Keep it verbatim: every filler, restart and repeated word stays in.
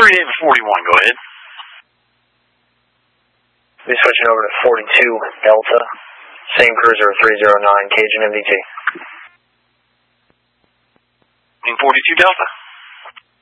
three David forty-one, go ahead. Be switching over to forty-two Delta. Same cruiser three zero nine, Cajun M D T. In forty-two Delta.